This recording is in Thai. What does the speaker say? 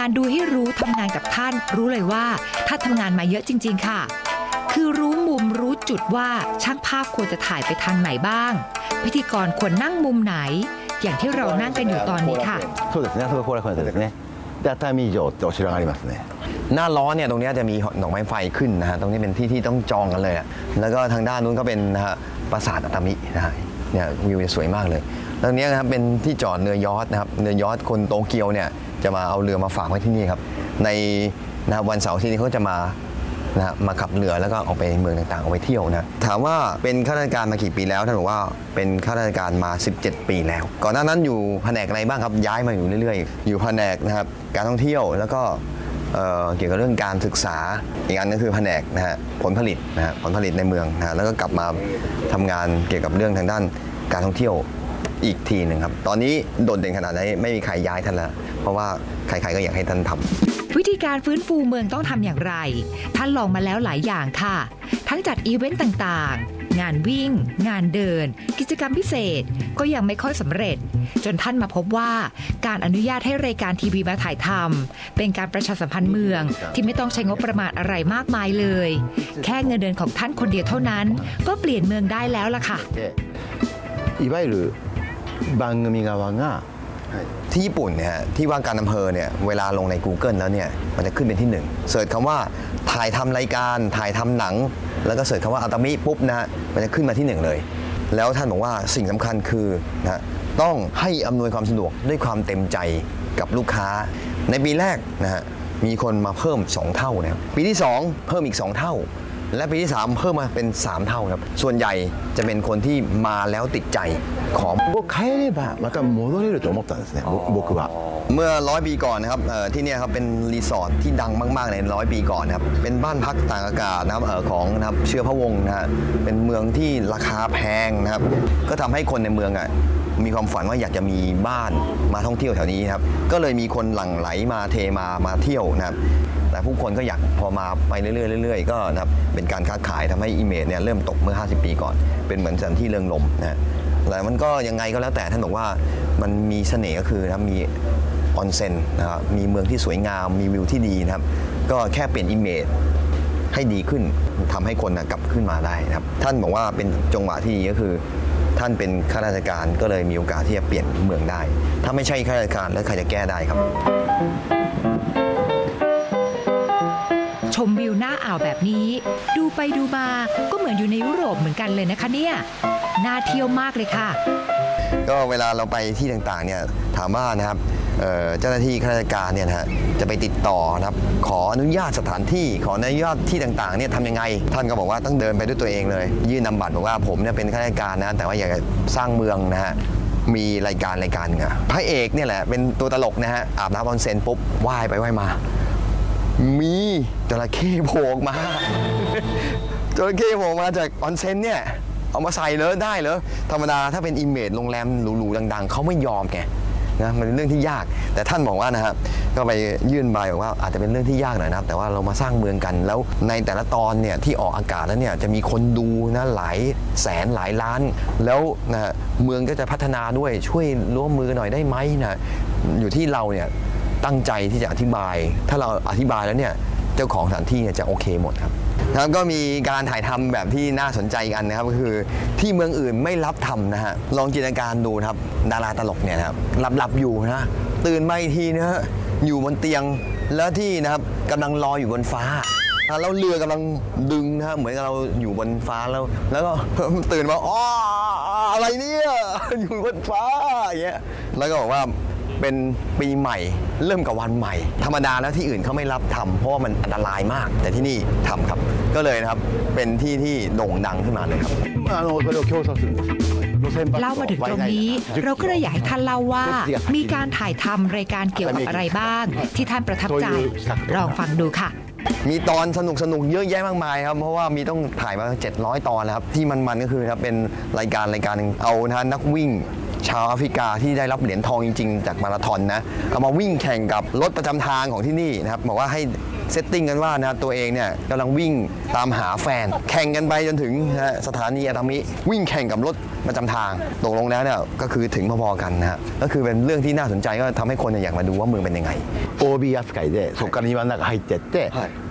านดูให้รู้ทำงานกับท่านรู้เลยว่าถ้าทำงานมาเยอะจริงๆค่ะคือรู้มุมรู้จุดว่าช่างภาพควรจะถ่ายไปทางไหนบ้างพิธีกรควรนั่งมุมไหนอย่างที่เรานั่งกันอยู่ตอนนี้ค่ะそうですね。そこ後楽園ですね。で熱海城ってお城がありますね。 หน้าล้อเนี่ยตรงนี้จะมีดอกไม้ไฟขึ้นนะฮะตรงนี้เป็นที่ที่ต้องจองกันเลยแล้วก็ทางด้านนู้นก็เป็นนะฮะปราสาทอัตมินะฮะเนี่ยวิวจะสวยมากเลยตรงนี้นะครับเป็นที่จอดเรือยอชต์นะครับเรือยอชต์คนโตเกียวเนี่ยจะมาเอาเรือมาฝากไว้ที่นี่ครับในนะวันเสาร์ที่นี้เขาจะมานะมาขับเรือแล้วก็ออกไปเมืองต่างๆออกไปเที่ยวนะถามว่าเป็นข้าราชการมากี่ปีแล้วท่านบอกว่าเป็นข้าราชการมา17 ปีแล้วก่อนหน้านั้นอยู่แผนกอะไรบ้างครับย้ายมาอยู่เรื่อยๆอยู่แผนกนะครับการท่องเที่ยวแล้วก็เกี่ยวกับเรื่องการศึกษาอีกอันนึงคือแผนกนะฮะผลผลิตนะฮะผลผลิตในเมืองนะแล้วก็กลับมาทำงานเกี่ยวกับเรื่องทางด้านการท่องเที่ยวอีกทีหนึ่งครับตอนนี้โดดเด่นขนาดนี้ไม่มีใครย้ายท่านแล้วเพราะว่าใครๆก็อยากให้ท่านทำวิธีการฟื้นฟูเมืองต้องทำอย่างไรท่านลองมาแล้วหลายอย่างค่ะทั้งจัดอีเวนต์ต่างๆงานวิ่งงานเดินกิจกรรมพิเศษก็ยังไม่ค่อยสำเร็จจนท่านมาพบว่าการอนุญาตให้รายการทีวีมาถ่ายทำเป็นการประชาสัมพันธ์เมืองที่ไม่ต้องใช้งบประมาณอะไรมากมายเลยแค่เงินเดือนของท่านคนเดียวเท่านั้นก็เปลี่ยนเมืองได้แล้วล่ะค่ะいわゆる番組側がที่ญี่ปุ่นเนี่ยที่ว่าการอำเภอเนี่ยเวลาลงใน Google แล้วเนี่ยมันจะขึ้นเป็นที่1เสิร์ชคำว่าถ่ายทำรายการถ่ายทำหนังแล้วก็เสิร์ชคำว่าอัตมิปุ๊บนะฮะมันจะขึ้นมาที่1เลยแล้วท่านบอกว่าสิ่งสำคัญคือนะต้องให้อำนวยความสะดวกด้วยความเต็มใจกับลูกค้าในปีแรกนะฮะมีคนมาเพิ่ม2เท่านะครับปีที่2เพิ่มอีก2เท่าและปีที่3เพิ่มมาเป็น3เท่าครับส่วนใหญ่จะเป็นคนที่มาแล้วติดใจของ帰ればまた戻れると思ったんですね僕はเมื่อ100 ปีก่อนนะครับที่นี่ครับเป็นรีสอร์ทที่ดังมากๆใน100 ปีก่อนนะครับเป็นบ้านพักต่างอากาศนะครับของนะครับเชื้อพระวงศ์นะฮะเป็นเมืองที่ราคาแพงนะครับก็ทำให้คนในเมืองมีความฝันว่าอยากจะมีบ้านมาท่องเที่ยวแถวนี้ครับก็เลยมีคนหลั่งไหลมาเทมาเที่ยวนะครับแต่ผู้คนก็อยากพอมาไปเรื่อยๆก็นะครับเป็นการค้าขายทำให้อิเมจเนี่ยเริ่มตกเมื่อ50 ปีก่อนเป็นเหมือนสถานที่เริงรมย์นะแต่มันก็ยังไงก็แล้วแต่ท่านบอกว่ามันมีเสน่ห์ก็คือนะครับมีออนเซ็นนะครับมีเมืองที่สวยงามมีวิวที่ดีนะครับก็แค่เปลี่ยนอิเมจให้ดีขึ้นทำให้คนกลับขึ้นมาได้นะครับท่านบอกว่าเป็นจังหวะที่ดีก็คือท่านเป็นข้าราชการก็เลยมีโอกาสที่จะเปลี่ยนเมืองได้ถ้าไม่ใช่ข้าราชการแล้วใครจะแก้ได้ครับชมวิวหน้าอ่าวแบบนี้ดูไปดูมาก็เหมือนอยู่ในยุโรปเหมือนกันเลยนะคะเนี่ยน่าเที่ยวมากเลยค่ะก็เวลาเราไปที่ต่างๆเนี่ยถามว่านะครับเจ้าหน้าที่ข้าราชการเนี่ยนะฮะจะไปติดต่อนะครับขออนุญาตสถานที่ขออนุญาตที่ต่างๆเนี่ยทำยังไงท่านก็บอกว่าต้องเดินไปด้วยตัวเองเลยยื่นนำบัตรบอกว่าผมเนี่ยเป็นข้าราชการนะแต่ว่าอยากจะสร้างเมืองนะฮะมีรายการหนึ่งพระเอกเนี่ยแหละเป็นตัวตลกนะฮะอาบน้ำออนเซ็นปุ๊บว่ายไปว่ายมามีจระเข้โผล่มา จระเข้โผล่มาจากออนเซ็นเนี่ยเอามาใส่เลยได้เหรอธรรมดาถ้าเป็นอิมเมจโรงแรมหรูๆดังๆเขาไม่ยอมไงนะมันเป็นเรื่องที่ยากแต่ท่านบอกว่านะครับก็ไปยื่นใบบอกว่าอาจจะเป็นเรื่องที่ยากหน่อยนะครับแต่ว่าเรามาสร้างเมืองกันแล้วในแต่ละตอนเนี่ยที่ออกอากาศแล้วเนี่ยจะมีคนดูนะหลายแสนหลายล้านแล้วนะเมืองก็จะพัฒนาด้วยช่วยร่วมมือหน่อยได้ไหมนะอยู่ที่เราเนี่ยตั้งใจที่จะอธิบายถ้าเราอธิบายแล้วเนี่ยเจ้าของสถานที่เนี่ยจะโอเคหมดครับแล้วก็มีการถ่ายทำแบบที่น่าสนใจกันนะครับก็คือที่เมืองอื่นไม่รับทำนะฮะลองจินตนาการดูครับดาราตลกเนี่ยนะครับหลับอยู่นะตื่นมาอีกทีนะฮะอยู่บนเตียงแล้วที่นะครับกำลังลอยอยู่บนฟ้าแล้วเรือกำลังดึงนะฮะเหมือนกับเราอยู่บนฟ้าแล้วก็ตื่นมาอ๋ออะไรเนี่ยอยู่บนฟ้าอย่างเงี้ยแล้วก็บอกว่าเป็นปีใหม่เริ่มกับวันใหม่ธรรมดาแล้วที่อื่นเขาไม่รับทำเพราะว่ามันอันตรายมากแต่ที่นี่ทำครับก็เลยนะครับเป็นที่ที่โด่งดังขึ้นมาเลยครับเล่ามาถึงตรงนี้เราก็เลยอยากให้ท่านเล่าว่ามีการถ่ายทำรายการเกี่ยวกับอะไรบ้างที่ท่านประทับใจลองฟังดูค่ะมีตอนสนุกเยอะแยะมากมายครับเพราะว่ามีต้องถ่ายมา700 ตอนแล้วครับที่มันก็คือครับเป็นรายการหนึ่งเอานะนักวิ่งชาวแอฟริกาที่ได้รับเหรียญทองจริงๆจากมาราธอนนะเอามาวิ่งแข่งกับรถประจำทางของที่นี่นะครับบอกว่าให้เซตติ้งกันว่านะตัวเองเนี่ยกำลังวิ่งตามหาแฟนแข่งกันไปจนถึงสถานีอาตามิวิ่งแข่งกับรถประจำทางตกลงแล้วเนี่ยก็คือถึงพอๆกันนะฮะก็คือเป็นเรื่องที่น่าสนใจก็ทำให้คนอยากมาดูว่าเมืองเป็นยังไง OB 扱いでそこから庭の中入ってって、